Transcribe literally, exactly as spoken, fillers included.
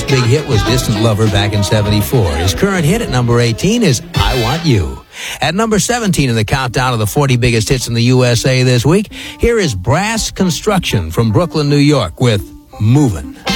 last big hit was Distant Lover back in seventy-four. His current hit at number eighteen is I Want You. At number seventeen in the countdown of the forty biggest hits in the U S A this week, here is Brass Construction from Brooklyn, New York with Movin'.